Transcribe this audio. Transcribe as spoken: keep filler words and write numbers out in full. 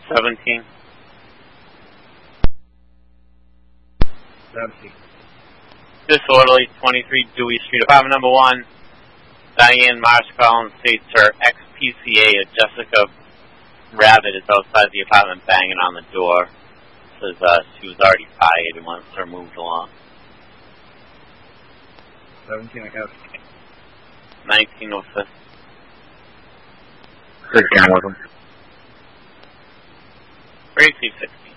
seventeen. seventeen. Disorderly, twenty-three Dewey Street, apartment number one. Diane Marshcallin states her ex-P C A, Jessica Rabbit, is outside the apartment banging on the door. Says uh, she was already fired and wants her moved along. seventeen, I got nineteen oh fifth. sixteen, welcome. Gracie, sixteen.